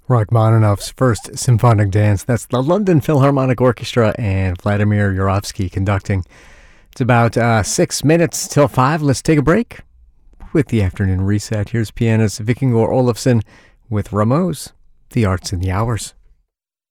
Rachmaninoff's First Symphonic Dance. That's the London Philharmonic Orchestra and Vladimir Yurovsky conducting. It's about 6 minutes till 5. Let's take a break with the afternoon reset. Here's pianist Vikingur Olafsson with Ramos, The Arts and the Hours.